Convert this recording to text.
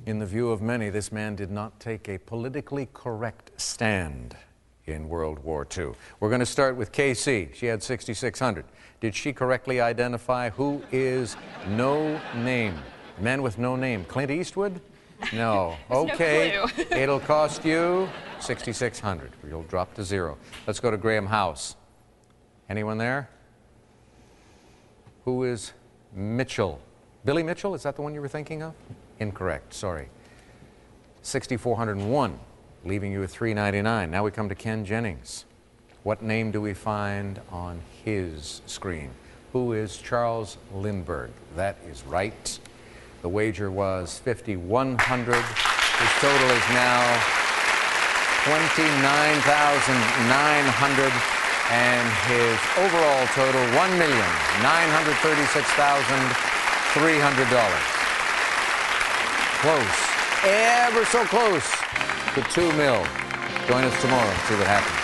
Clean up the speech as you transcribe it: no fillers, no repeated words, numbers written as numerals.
In the view of many, this man did not take a politically correct stand in World War II. We're going to start with KC. She had 6,600. Did she correctly identify who is No Name? Man with no name. Clint Eastwood? No. Okay. No clue. It'll cost you 6,600. You'll drop to zero. Let's go to Graham House. Anyone there? Who is Mitchell? Billy Mitchell? Is that the one you were thinking of? Incorrect. Sorry. 6,401, leaving you with 399. Now we come to Ken Jennings. What name do we find on his screen? Who is Charles Lindbergh? That is right. The wager was 5,100. His total is now 29,900, and his overall total $1,936,300. Close, ever so close to $2 million. Join us tomorrow, see what happens.